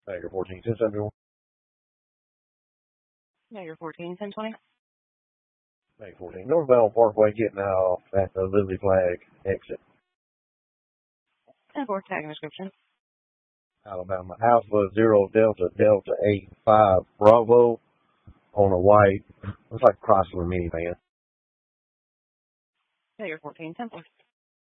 Tiger 14, 10 Central. Tiger 14, 1020. Tiger 14, northbound Parkway, getting off at the Lily Flag exit. 10-4, tag and description. Alabama, Alpha 0 Delta Delta 85 Bravo on a white, looks like Chrysler minivan. Tiger 14, 10-4.